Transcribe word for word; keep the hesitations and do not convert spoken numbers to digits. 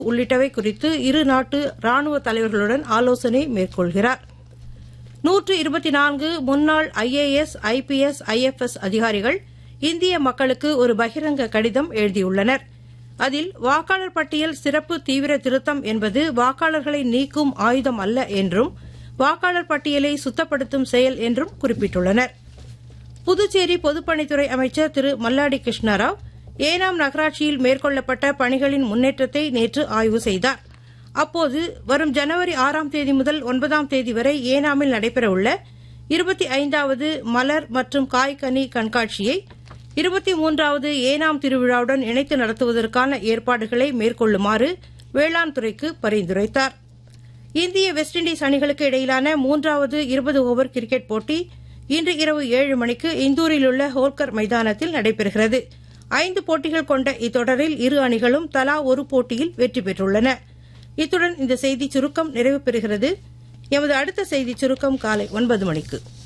உள்ளிட்டவை குறித்து இரு நாட்டு ராணுவ தலைவர்களுடன் ஆலோசனை மேற்கொள்கிறார். நூற்று இருபத்தி நான்கு முன்னாள் ஐஏஎஸ், ஐபிஎஸ், ஐஎஃப்எஸ் அதிகாரிகள் இந்திய மக்களுக்கு ஒரு பகிரங்க கடிதம் எழுதியுள்ளனர். அதில் வாக்காளர் பட்டியல் சிறப்பு தீவிர திருத்தம் என்பது வாக்காளர்களை நீக்கும் ஆயுதம் அல்ல என்றும் வாக்காளர் பட்டியலை சுத்தப்படுத்தும் செயல் என்றும் குறிப்பிட்டுள்ளனர். புதுச்சேரி பொதுப்பணித்துறை அமைச்சர் திரு மல்லாடி கிருஷ்ணராவ் ஏனாம் நகராட்சியில் மேற்கொள்ளப்பட்ட பணிகளின் முன்னேற்றத்தை நேற்று ஆய்வு செய்தார். அப்போது வரும் ஜனவரி ஆறாம் தேதி முதல் ஒன்பதாம் தேதி வரை ஏனாமில் நடைபெறவுள்ள இருபத்தி ஐந்தாவது மலர் மற்றும் காய்கனி கண்காட்சியை இருபத்தி மூன்றாவது ஏனாம் திருவிழாவுடன் இணைத்து நடத்துவதற்கான ஏற்பாடுகளை மேற்கொள்ளுமாறு வேளாண் துறைக்கு பரிந்துரைத்தார். இந்திய வெஸ்ட் இண்டீஸ் அணிகளுக்கு இடையிலான மூன்றாவது இருபது ஓவர் கிரிக்கெட் போட்டி இன்று இரவு ஏழு மணிக்கு இந்தூரில் உள்ள ஹோல்கர் மைதானத்தில் நடைபெறுகிறது. ஐந்து போட்டிகள் கொண்ட இத்தொடரில் இரு அணிகளும் தலா ஒரு போட்டியில் வெற்றி பெற்றுள்ளன. இத்துடன் இந்த செய்திச் சுருக்கம் நிறைவு பெறுகிறது. எமது அடுத்த செய்திச் சுருக்கம் காலை ஒன்பது மணிக்கு.